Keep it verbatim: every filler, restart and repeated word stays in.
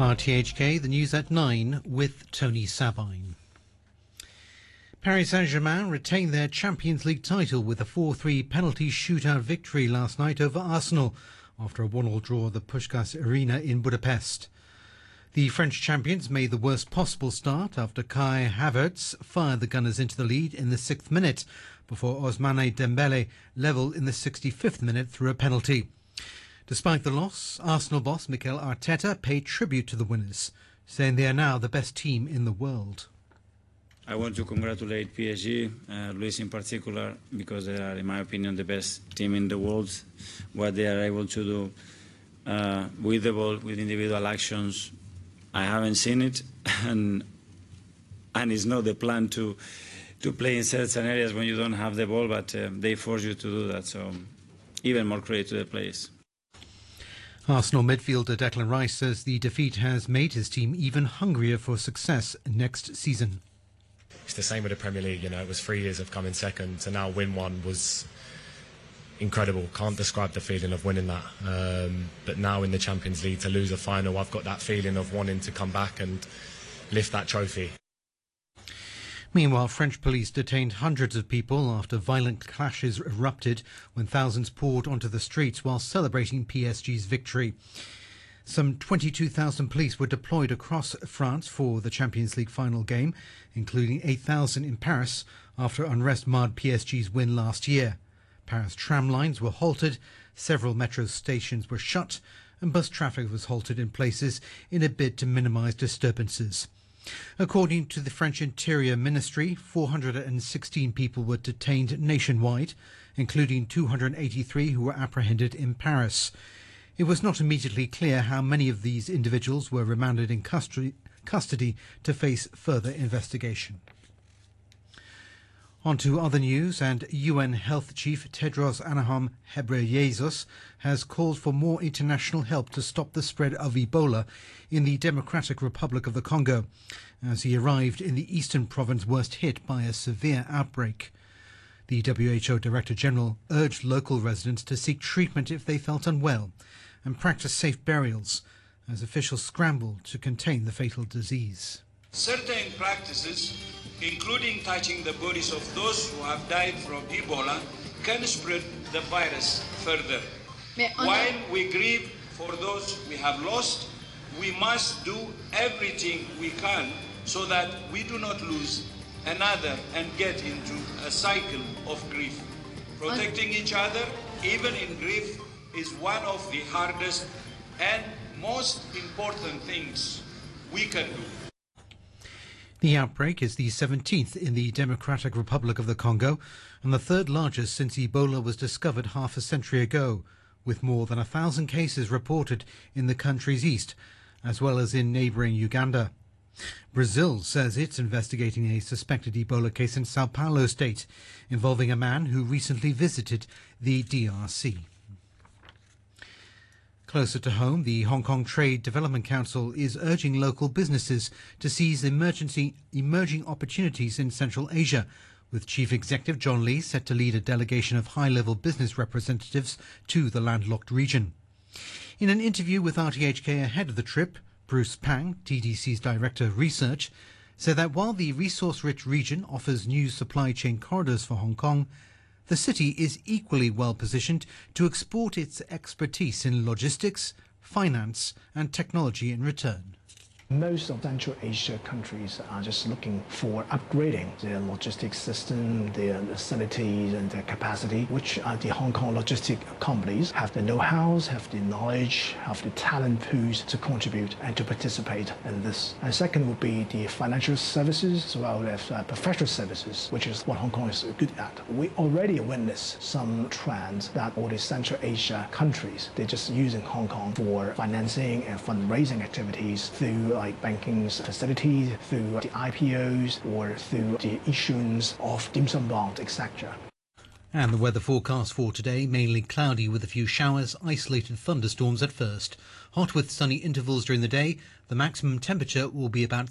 R T H K, the news at nine with Tony Sabine. Paris Saint-Germain retained their Champions League title with a four three penalty shootout victory last night over Arsenal after a one all draw at the Puskás Arena in Budapest. The French champions made the worst possible start after Kai Havertz fired the Gunners into the lead in the sixth minute before Ousmane Dembélé levelled in the sixty-fifth minute through a penalty. Despite the loss, Arsenal boss Mikel Arteta paid tribute to the winners, saying they are now the best team in the world. I want to congratulate P S G, uh, Luis in particular, because they are, in my opinion, the best team in the world. What they are able to do uh, with the ball, with individual actions, I haven't seen it, and and it's not the plan to to play in certain areas when you don't have the ball, but uh, they force you to do that. So even more credit to the players. Arsenal midfielder Declan Rice says the defeat has made his team even hungrier for success next season. It's the same with the Premier League, you know, it was three years of coming second, to now win one was incredible. Can't describe the feeling of winning that. Um, but now in the Champions League, to lose a final, I've got that feeling of wanting to come back and lift that trophy. Meanwhile, French police detained hundreds of people after violent clashes erupted when thousands poured onto the streets while celebrating P S G's victory. Some twenty-two thousand police were deployed across France for the Champions League final game, including eight thousand in Paris after unrest marred P S G's win last year. Paris tram lines were halted, several metro stations were shut, and bus traffic was halted in places in a bid to minimise disturbances. According to the French Interior Ministry, four hundred sixteen people were detained nationwide, including two hundred eighty-three who were apprehended in Paris. It was not immediately clear how many of these individuals were remanded in custody, custody to face further investigation. On to other news, and U N Health Chief Tedros Adhanom Ghebreyesus has called for more international help to stop the spread of Ebola in the Democratic Republic of the Congo, as he arrived in the eastern province worst hit by a severe outbreak. The W H O Director General urged local residents to seek treatment if they felt unwell and practice safe burials, as officials scramble to contain the fatal disease. Certain practices, including touching the bodies of those who have died from Ebola, can spread the virus further. While we grieve for those we have lost, we must do everything we can so that we do not lose another and get into a cycle of grief. Protecting each other, even in grief, is one of the hardest and most important things we can do. The outbreak is the seventeenth in the Democratic Republic of the Congo and the third largest since Ebola was discovered half a century ago, with more than a thousand cases reported in the country's east, as well as in neighbouring Uganda. Brazil says it's investigating a suspected Ebola case in Sao Paulo state, involving a man who recently visited the D R C. Closer to home, the Hong Kong Trade Development Council is urging local businesses to seize emergency, emerging opportunities in Central Asia, with Chief Executive John Lee set to lead a delegation of high-level business representatives to the landlocked region. In an interview with R T H K ahead of the trip, Bruce Pang, T D C's Director of Research, said that while the resource-rich region offers new supply chain corridors for Hong Kong, the city is equally well positioned to export its expertise in logistics, finance and technology in return. Most of Central Asia countries are just looking for upgrading their logistics system, their facilities and their capacity, which uh, the Hong Kong logistic companies have the know-how, have the knowledge, have the talent pools to contribute and to participate in this. And second would be the financial services as well as uh, professional services, which is what Hong Kong is good at. We already witnessed some trends that all the Central Asia countries, they're just using Hong Kong for financing and fundraising activities through like banking facilities, through the I P Os, or through the issuance of dim sum bonds, et cetera. And the weather forecast for today, mainly cloudy with a few showers, isolated thunderstorms at first. Hot with sunny intervals during the day. The maximum temperature will be about